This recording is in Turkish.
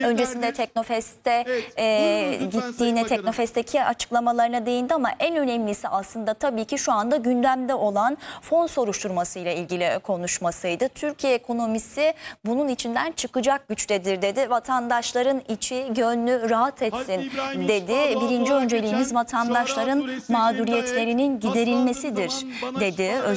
Öncesinde Teknofest'te gittiğine, Teknofest'teki açıklamalarına değindi ama en önemlisi aslında tabii ki şu anda gündemde olan fon soruşturması ile ilgili konuşmasıydı. Türkiye ekonomisi bunun içinden çıkacak güçtedir dedi. Vatandaşların içi, gönlü rahat etsin dedi. Birinci önceliğimiz vatandaşların mağduriyetlerinin giderilmesidir dedi.